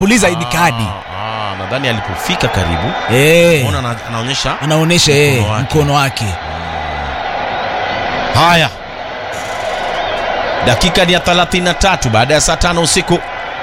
puliza ni kadi. Nadhani alipofika karibu unaona anaonyesha mkono wake. Haya, dakika ni ya 33 baada ya saa 5 usiku.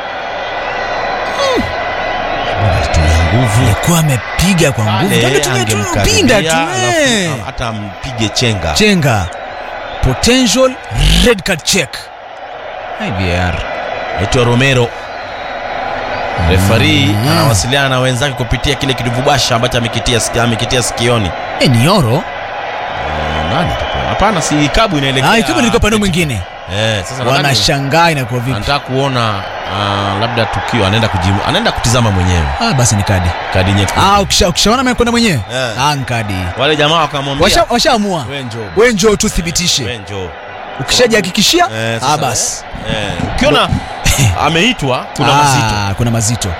Alitumia nguvu, alikuwa amepiga kwa nguvu, angemkaribia tu hata mpige chenga. Potential red card check. IVR. Eto Romero, refari anawasiliana na wenzake kupitia kile kiduvubasha ambacho amekitia sikioni. Ni Yoro. Nani atakuwa? Hapana, si Ikabu inaelekea. Ikabu ilikuwa pande mwingine. Sasa wanashangaa na kwa vipi? Anataka kuona labda tukio, anaenda kutizama mwenyewe. Basi ni kadi nyekundu. Ukishaona amekwenda mwenyewe. Kadi. Wale jamaa wakamwambia washaamua. Wewe njoo tuthibitishe. Wewe njoo. Ukishajihakikishia basi. Ukiona ameitwa kuna mazito.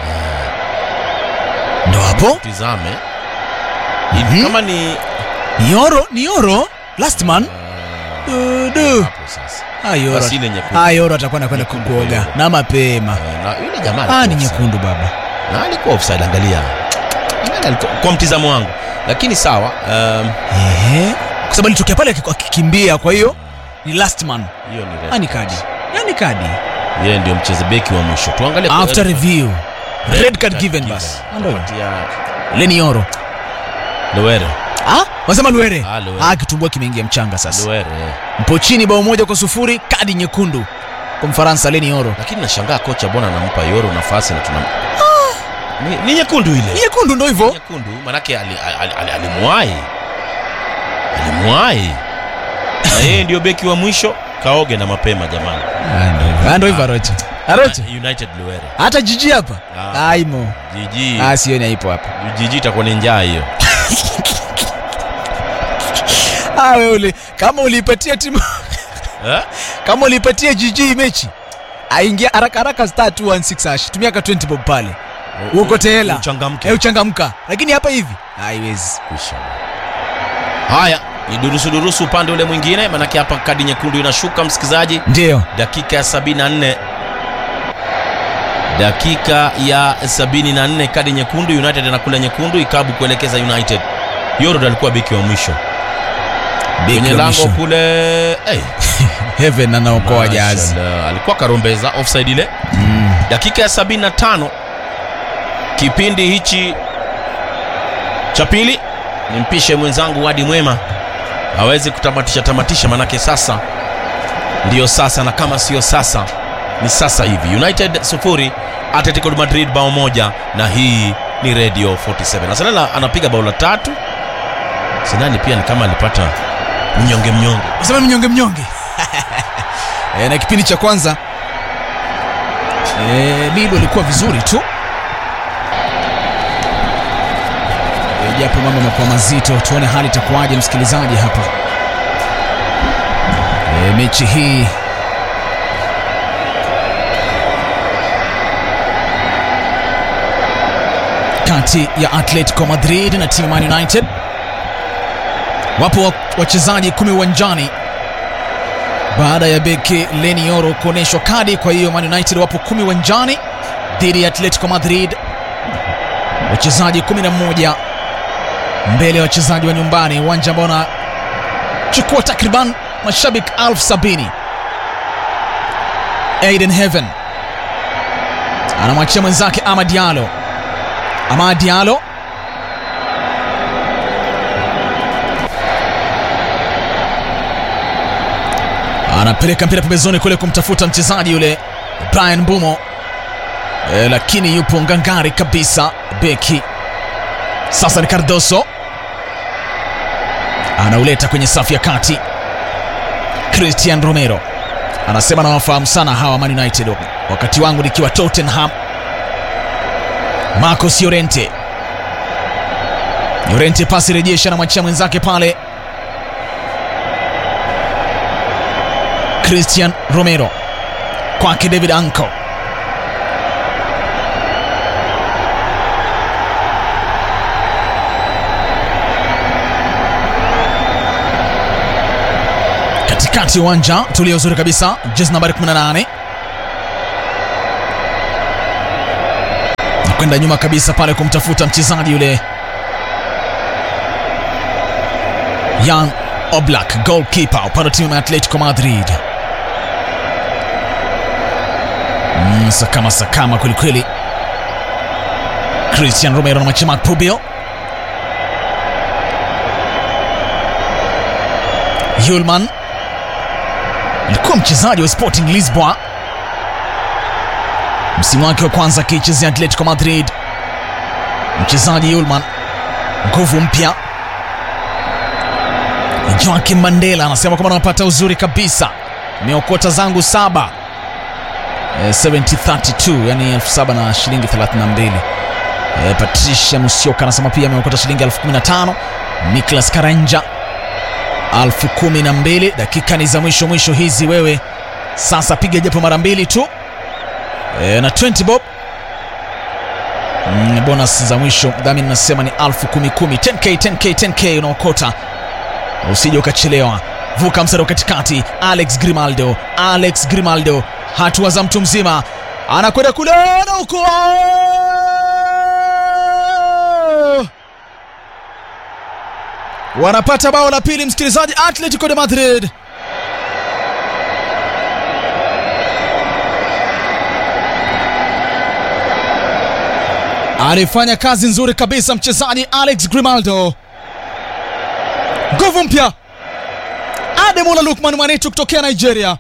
Ndio hapo. Tizame. Kama ni Yoro last man. Yoro atakuwa anakwenda kuoga na mapema. Na yule jamaa ni nyekundu baba. Na alikuwa offside, angalia. Kwa mtizamo wangu. Lakini sawa. Kwa sababu alitokea pale akikimbia, kwa hiyo ni last man. Hiyo ni red. Ni kadi. Yeye ndio mchezaji wa mwisho. Tuangalie after review. Red card given bas. Ndio. Leni Yoro. Luere. Wasema Luere. Kitumbua kimeingia mchanga sasa. Luere. Mpo chini bao 1-0, kadi nyekundu kwa Mfaransa Leni Yoro. Lakini nashangaa kocha bwana anampa Yoro nafasi na ni nyekundu ile. Ni nyekundu ndio hivyo. Nyekundu maana yake alimwai. Na yeye ndio beki wa mwisho, kaoge na mapema jamani. Ndio hivyo Arocha. United Luere. Hata jiji hapa. Haimo. Jiji. Sioni haipo hapa. Jiji itakuwa ni njaa hiyo. Wewe kama ulipatia timu kama ulipatia jiji mechi, aingia haraka star 216 tumia ka 20 bob pale. Uko tela. Uchangamka. Lakini hapa hivi haiwezi. Haya, ni durusu upande ule mwingine, maana hapa kadi nyekundu inashuka msikizaji. Ndio. Dakika ya 74. Dakika ya 74 kadi nyekundu, United anakula nyekundu, Ikabu kuelekeza United. Yoro alikuwa beki wa mwisho. Kwenye lango kule Heaven anaokoa Jazz. Alikuwa karombeza offside ile. Dakika ya 75 kipindi hichi cha pili. Nimpishe mwenzangu Wadi Mwema hawezi kutamatisha manake sasa ndio sasa, na kama sio sasa ni sasa hivi. United 0, Atletico Madrid bao 1, na hii ni Radio 47. Arsenal anapiga bao la 3. Sinani pia ni kama alipata mnyonge. Unasema mnyonge. Na kipindi cha kwanza Lilo alikuwa vizuri tu. Japo mambo yamekuwa mazito, tuone hali itakuwaje msikilizaji hapa. Mechi hii kati ya Atletico Madrid na timu Man United. Wapo wachezaji 10 uwanjani baada ya beki Leni Yoro kuoneshwa kadi. Kwa hiyo Man United wapo 10 uwanjani dhidi ya Atletico Madrid, wachezaji 11 mbele ya wachezaji wa nyumbani, uwanja ambao unachukua takriban mashabiki 70,000. Aiden Heaven anamwachia mwenzake Amad Diallo. Anapeleka mpira pembezoni kule kumtafuta mchezaji yule Brian Mbumo, lakini yupo ngangari kabisa beki. Sasa ni Cardoso anauleta kwenye safu ya kati. Christian Romero anasema na wafahamu sana hawa Man United wakati wangu nikiwa Tottenham. Marcos Llorente pasi rejesha na mwachia mwenzake pale. Christian Romero kwake David Anko. Katikati uwanja tulio uzuri kabisa, jezi nambari 18 anakwenda nyuma kabisa pale kumtafuta mchezaji yule Jan Oblak, goalkeeper upande wa timu ya Atletico Madrid. Sakama kweli. Christian Romero na Machimak Pubio. Yulman alikuwa mchezaji wa Sporting Lisboa msimu wake wa kwanza akichezea Atletico Madrid. Mchezaji Yulman, nguvu mpya. Joaquim Mandela anasema kwamba anapata uzuri kabisa. Nimeokota zangu 7 7032, yani 7,000 na shilingi 32. Patricia Musioka anasema pia ameokota shilingi 15,000. Nicholas Karanja 12,000. Dakika ni za mwisho hizi, wewe sasa piga japo mara 2 tu na 20 bob. Bonus za mwisho dhamini nasema ni 10,000. 10k unaokota, usije ukachelewa. Vuka msaro katikati. Alex Grimaldo, hatua za mtu mzima, anakwenda kule na huko, wanapata bao la pili, msikilizaji. Atletico de Madrid alifanya kazi nzuri kabisa mchezaji Alex Grimaldo. Nguvu mpya Ademola Lookman Mwanetu kutokea Nigeria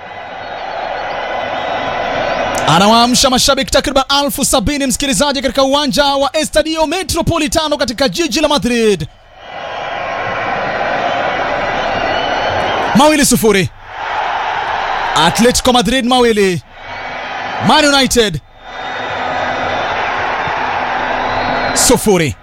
anawaamsha mashabiki takriban 70,000 msikilizaji katika uwanja wa Estadio Metropolitano katika jiji la Madrid. 2-0 Atletico Madrid 2 Man United 0.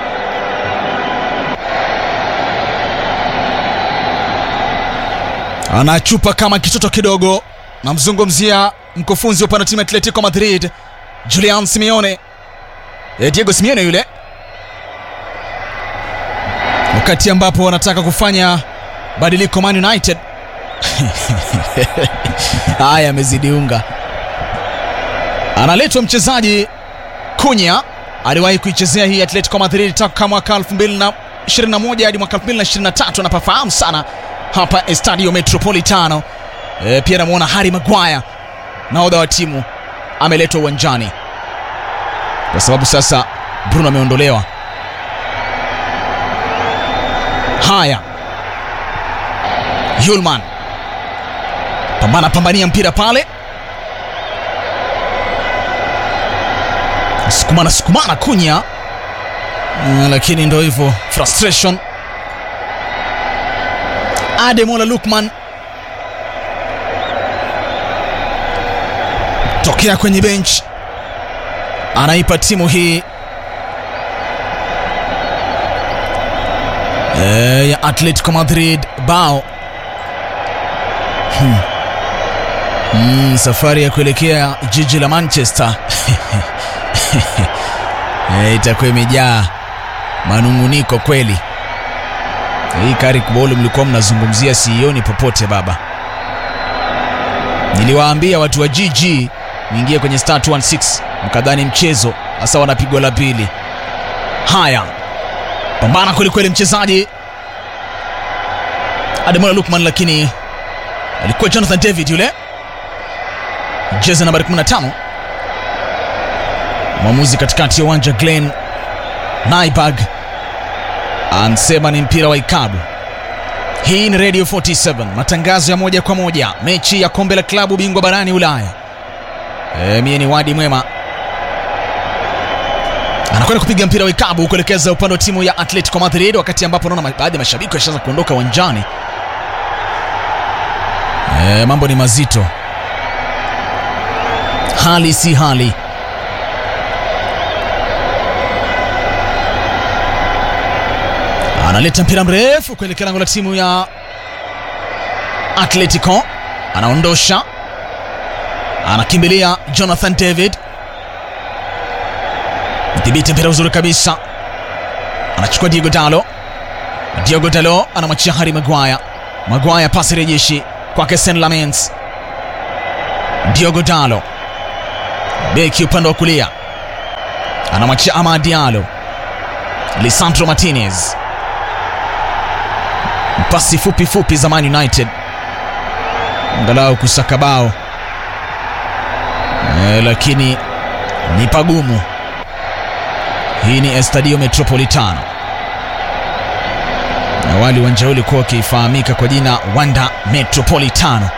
Anachupa kama kitoto kidogo, namzungumzia mkufunzi upande wa timu ya Atletico Madrid Julian Simeone, Diego Simeone yule, wakati ambapo wanataka kufanya badiliko Man United. Haya, amezidi unga. Analetwa mchezaji Cunha, aliwahi kuichezea hii Atletico Madrid toka mwaka 2021 hadi mwaka 2023, anapafahamu sana hapa Estadio Metropolitano. Pia namuona Harry Maguire, nahodha wa timu, ameletwa uwanjani kwa sababu sasa Bruno ameondolewa. Haya, Yulman pambania mpira pale, sukumana Cunha, lakini ndio hivyo, frustration. Ademola Lookman tokea kwenye bench, anaipa timu hii ya Atletico Madrid bao. Safari ya kuelekea jiji la Manchester itakuwa imejaa manunguniko kweli. Hii kari kubolu mlikuwa mnazungumzia sioni popote baba. Niliwaambia watu wa GG niingie kwenye star 216 mkadhani mchezo, hasa wanapigwa la pili. Haya, pambana kweli mchezaji Ademola Lookman, lakini alikuwa Jonathan David yule, jezi nambari 15. Mwamuzi katikati ya uwanja Glenn Nyberg ansema ni mpira wa ikabu. Hii ni Radio 47, matangazo ya moja kwa moja, mechi ya kombe la klabu bingwa barani Ulaya. Mie ni Wadi Mwema, anakwenda kupiga mpira wa ikabu kuelekeza upande wa timu ya Atletico Madrid, wakati ambapo naona baadhi ya mashabiki washaanza kuondoka uwanjani. Mambo ni mazito, hali si hali. Analeta mpira mrefu kuelekea lango la timu ya Atletico, anaondosha, anakimbilia Jonathan David, dhibiti mpira uzuri kabisa, anachukua Diego Dalo anamwachia Harry Maguire, pasi rejeshi kwake Sen Lamens. Diego Dalo, beki upande wa kulia, anamwachia Amad Diallo. Lisandro Martinez, pasi fupi za Man United angalau kusaka bao, lakini ni pagumu. Hii ni Estadio Metropolitano. Awali uwanja ule ulikuwa ukifahamika kwa jina Wanda Metropolitano.